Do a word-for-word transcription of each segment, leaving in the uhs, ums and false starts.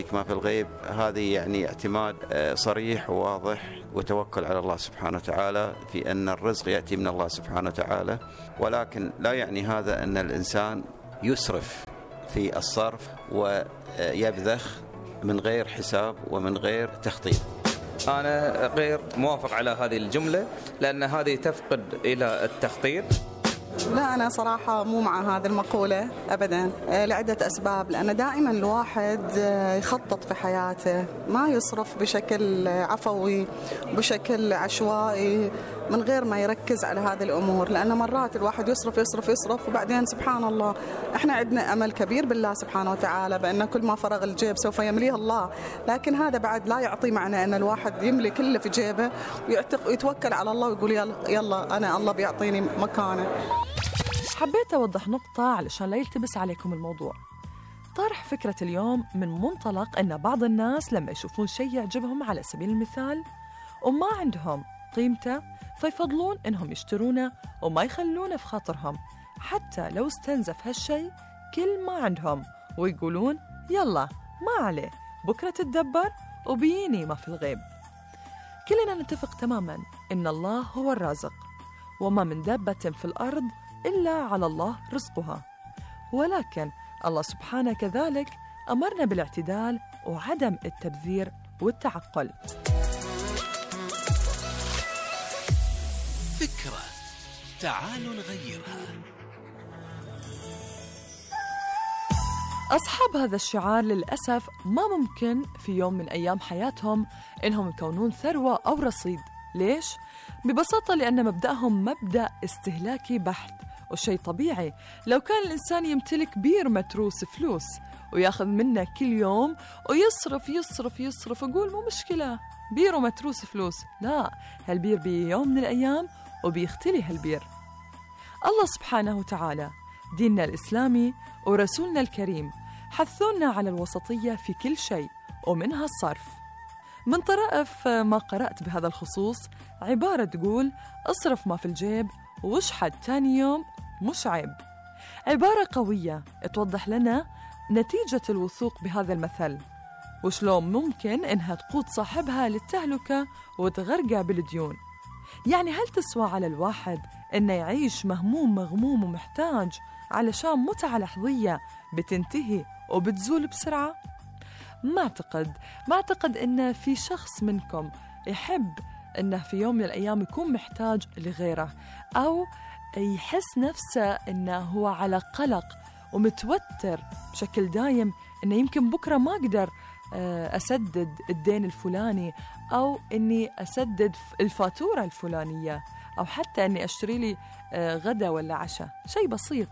يملك ما في الغيب، هذه يعني اعتماد صريح وواضح وتوكل على الله سبحانه وتعالى في أن الرزق يأتي من الله سبحانه وتعالى. ولكن لا يعني هذا أن الإنسان يسرف في الصرف ويبذخ من غير حساب ومن غير تخطيط. أنا غير موافق على هذه الجملة، لأن هذه تفقد إلى التخطيط. لا، أنا صراحة مو مع هذه المقولة أبدا لعدة أسباب. لأن دائما الواحد يخطط في حياته، ما يصرف بشكل عفوي بشكل عشوائي من غير ما يركز على هذه الأمور. لأن مرات الواحد يصرف يصرف يصرف وبعدين سبحان الله إحنا عندنا أمل كبير بالله سبحانه وتعالى بأن كل ما فرغ الجيب سوف يمليه الله، لكن هذا بعد لا يعطي معنى أن الواحد يملي كله في جيبه ويتوكل على الله ويقول يلا, يلا أنا الله بيعطيني مكانه. حبيت أوضح نقطة علشان لا يلتبس عليكم الموضوع. طرح فكرة اليوم من منطلق أن بعض الناس لما يشوفون شيء يعجبهم على سبيل المثال وما عندهم قيمته فيفضلون إنهم يشترونه وما يخلونه في خاطرهم حتى لو استنزف هالشيء كل ما عندهم، ويقولون يلا ما عليه بكرة تتدبر وبيني ما في الغيب. كلنا نتفق تماماً إن الله هو الرازق، وما من دابة في الأرض إلا على الله رزقها، ولكن الله سبحانه كذلك أمرنا بالاعتدال وعدم التبذير والتعقل. فكرة تعالوا نغيرها. أصحاب هذا الشعار للأسف ما ممكن في يوم من أيام حياتهم إنهم يكونون ثروة أو رصيد. ليش؟ ببساطة لأن مبدأهم مبدأ استهلاكي بحت، والشيء طبيعي لو كان الإنسان يمتلك بير متروس فلوس وياخذ منه كل يوم ويصرف يصرف يصرف يقول مو مشكلة بير ومتروس فلوس. لا، هالبير بيوم من الأيام وبيختلي هالبير. الله سبحانه وتعالى ديننا الإسلامي ورسولنا الكريم حثونا على الوسطية في كل شيء ومنها الصرف. من طرائف ما قرأت بهذا الخصوص عبارة تقول اصرف ما في الجيب واشحد تاني يوم مش عيب. عبارة قوية توضح لنا نتيجة الوثوق بهذا المثل، وشلون ممكن إنها تقود صاحبها للتهلكة وتغرقه بالديون. يعني هل تسوى على الواحد إنه يعيش مهموم مغموم ومحتاج علشان متعة لحظية بتنتهي وبتزول بسرعة؟ ما أعتقد ما أعتقد إن في شخص منكم يحب إنه في يوم من الأيام يكون محتاج لغيره، أو يحس نفسه إنه هو على قلق ومتوتر بشكل دايم إنه يمكن بكرة ما أقدر أسدد الدين الفلاني، أو إني أسدد الفاتورة الفلانية، أو حتى إني أشتري لي غدا ولا عشاء، شيء بسيط.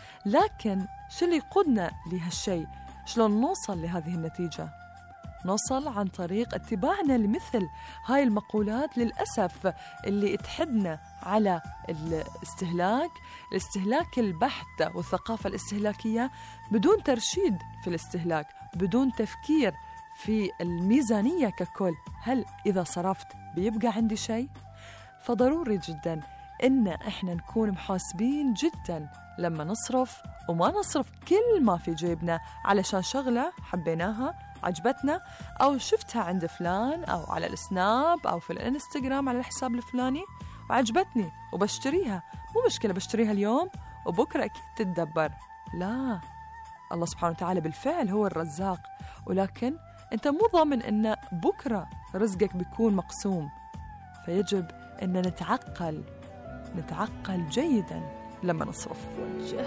لكن شو اللي يقودنا لهالشيء؟ شلون نوصل لهذه النتيجة؟ نوصل عن طريق اتباعنا لمثل هاي المقولات للأسف اللي تحدنا على الاستهلاك الاستهلاك البحت والثقافة الاستهلاكية بدون ترشيد في الاستهلاك، بدون تفكير في الميزانية ككل. هل إذا صرفت بيبقى عندي شيء؟ فضروري جدا إن إحنا نكون محاسبين جدا لما نصرف، وما نصرف كل ما في جيبنا علشان شغلة حبيناها عجبتنا أو شفتها عند فلان أو على السناب أو في الانستغرام على الحساب الفلاني وعجبتني وبشتريها. مو مشكلة بشتريها اليوم وبكرة أكيد تتدبر. لا، الله سبحانه وتعالى بالفعل هو الرزاق، ولكن أنت مو ضامن أن بكرة رزقك بيكون مقسوم. فيجب أن نتعقل نتعقل جيدا لما نصرف.